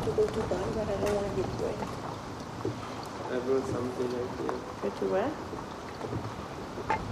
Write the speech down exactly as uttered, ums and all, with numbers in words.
to go to bar, but I don't want to get wet. I brought something right here. Go to where?